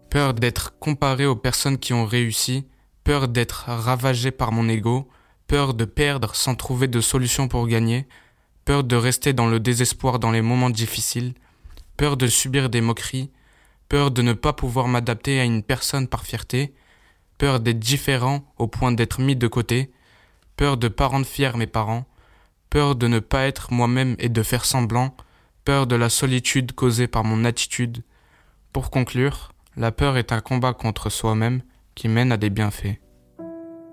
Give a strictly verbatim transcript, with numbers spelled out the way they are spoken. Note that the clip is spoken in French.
peur d'être comparé aux personnes qui ont réussi, peur d'être ravagé par mon ego, peur de perdre sans trouver de solution pour gagner, peur de rester dans le désespoir dans les moments difficiles, peur de subir des moqueries, peur de ne pas pouvoir m'adapter à une personne par fierté, peur d'être différent au point d'être mis de côté, peur de pas rendre fiers mes parents, peur de ne pas être moi-même et de faire semblant, peur de la solitude causée par mon attitude. Pour conclure, la peur est un combat contre soi-même qui mène à des bienfaits.